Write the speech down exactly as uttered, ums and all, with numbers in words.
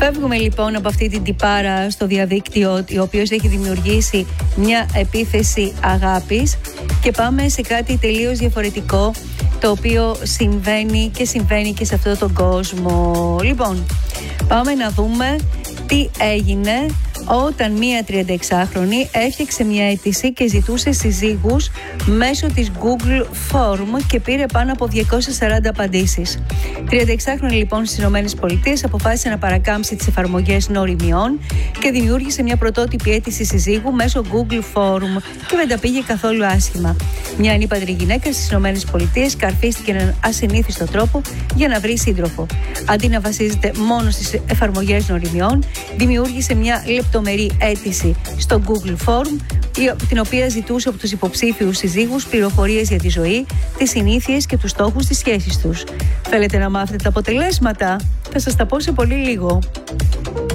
Φεύγουμε λοιπόν από αυτή την τυπάρα στο διαδίκτυο, η οποία έχει δημιουργήσει μια επίθεση αγάπης, και πάμε σε κάτι τελείως διαφορετικό, το οποίο συμβαίνει και συμβαίνει και σε αυτόν τον κόσμο. Λοιπόν, πάμε να δούμε τι έγινε όταν μία τριανταεξάχρονη έφτιαξε μια αίτηση και ζητούσε συζύγους μέσω της Google Form και πήρε πάνω από διακόσιες σαράντα απαντήσεις. τριανταεξάχρονη λοιπόν στις ΗΠΑ αποφάσισε να παρακάμψει τις εφαρμογές νοημιών και δημιούργησε μια πρωτότυπη αίτηση συζύγου μέσω Google Form και δεν τα πήγε καθόλου άσχημα. Μια ανήπαντρη γυναίκα στις ΗΠΑ καρφίστηκε έναν ασυνήθιστο τρόπο για να βρει σύντροφο. Αντί να βασίζεται μόνο στις εφαρμογές νοημιών, δημιούργησε μια λεπτομερή αίτηση στο Google Form, την οποία ζητούσε από τους υποψήφιους συζύγους πληροφορίες για τη ζωή, τις συνήθειες και τους στόχους της σχέσης τους. Θέλετε να μάθετε τα αποτελέσματα? Θα σας τα πω σε πολύ λίγο.